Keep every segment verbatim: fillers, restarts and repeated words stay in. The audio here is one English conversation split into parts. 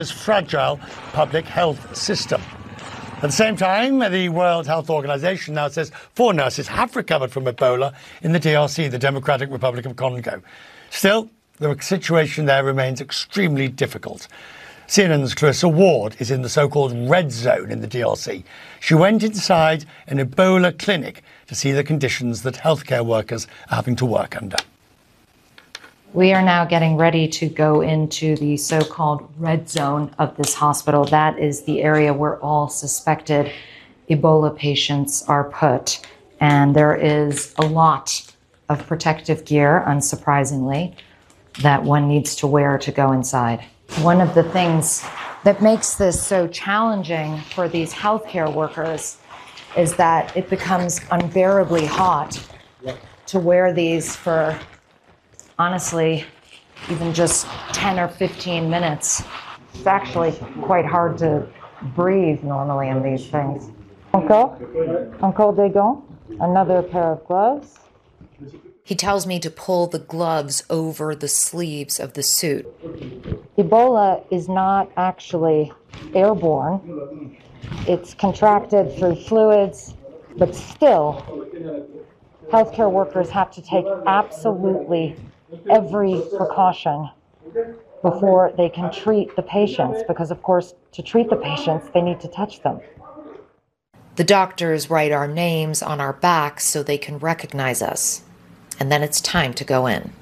fragile public health system. At the same time, the World Health Organization now says four nurses have recovered from Ebola in the D R C, the Democratic Republic of Congo. Still, the situation there remains extremely difficult. C N N's Clarissa Ward is in the so-called red zone in the D R C. She went inside an Ebola clinic to see the conditions that healthcare workers are having to work under. We are now getting ready to go into the so-called red zone of this hospital. That is the area where all suspected Ebola patients are put. And there is a lot of protective gear, unsurprisingly, that one needs to wear to go inside. One of the things that makes this so challenging for these healthcare workers is that it becomes unbearably hot to wear these for, honestly, even just ten or fifteen minutes. It's actually quite hard to breathe normally in these things. Encore, encore des gants, another pair of gloves. He tells me to pull the gloves over the sleeves of the suit. Ebola is not actually airborne. It's contracted through fluids, but still, healthcare workers have to take absolutely every precaution before they can treat the patients, because of course, to treat the patients, they need to touch them. The doctors write our names on our backs so they can recognize us. And then it's time to go in.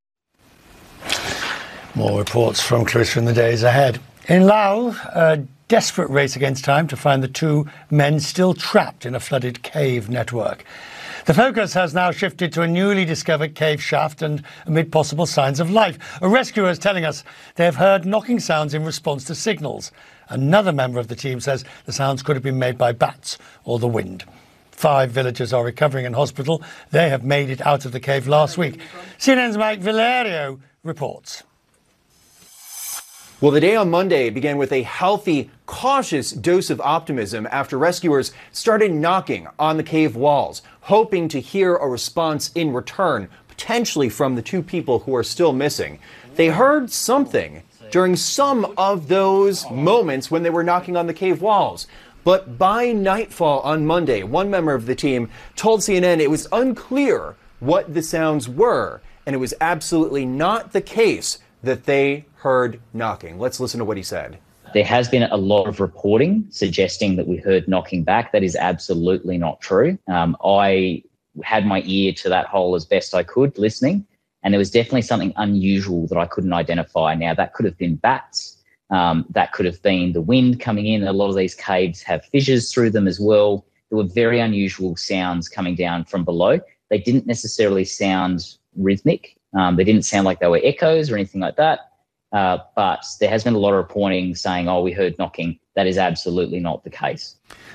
More reports from Clarissa in the days ahead. In Laos, a desperate race against time to find the two men still trapped in a flooded cave network. The focus has now shifted to a newly discovered cave shaft and amid possible signs of life. A rescuer is telling us they have heard knocking sounds in response to signals. Another member of the team says the sounds could have been made by bats or the wind. Five villagers are recovering in hospital. They have made it out of the cave last week. C N N's Mike Valerio reports. Well, the day on Monday began with a healthy, cautious dose of optimism after rescuers started knocking on the cave walls, hoping to hear a response in return, potentially from the two people who are still missing. They heard something during some of those moments when they were knocking on the cave walls. But by nightfall on Monday, one member of the team told C N N it was unclear what the sounds were, and it was absolutely not the case that they heard knocking. Let's listen to what he said. There has been a lot of reporting suggesting that we heard knocking back. That is absolutely not true. Um, I had my ear to that hole as best I could, listening, and there was definitely something unusual that I couldn't identify. Now, that could have been bats. Um, that could have been the wind coming in. A lot of these caves have fissures through them as well. There were very unusual sounds coming down from below. They didn't necessarily sound rhythmic. Um, they didn't sound like they were echoes or anything like that. Uh, but there has been a lot of reporting saying, oh, we heard knocking. That is absolutely not the case.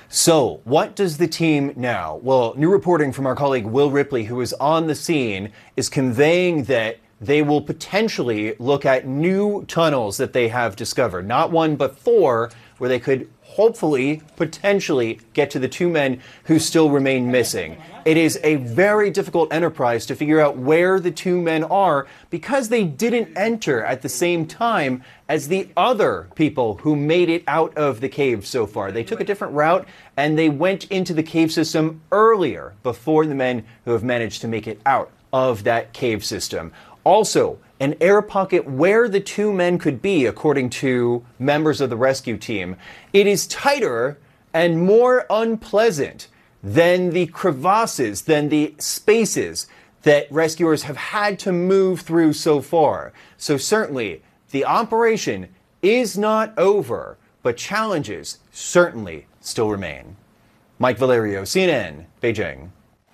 So what does the team now? Well, new reporting from our colleague Will Ripley, who is on the scene, is conveying that they will potentially look at new tunnels that they have discovered. Not one, but four, where they could hopefully, potentially get to the two men who still remain missing. It is a very difficult enterprise to figure out where the two men are because they didn't enter at the same time as the other people who made it out of the cave so far. They took a different route and they went into the cave system earlier before the men who have managed to make it out of that cave system. Also, an air pocket where the two men could be, according to members of the rescue team. It is tighter and more unpleasant than the crevasses, than the spaces that rescuers have had to move through so far. So certainly, the operation is not over, but challenges certainly still remain. Mike Valerio, C N N, Beijing.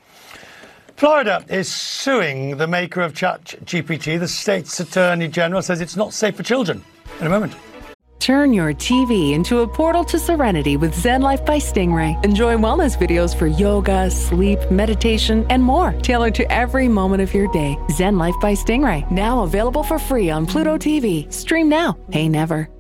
Florida is suing the maker of ChatGPT. The state's attorney general says it's not safe for children. In a moment. Turn your T V into a portal to serenity with Zen Life by Stingray. Enjoy wellness videos for yoga, sleep, meditation, and more, tailored to every moment of your day. Zen Life by Stingray, now available for free on Pluto T V. Stream now, pay never.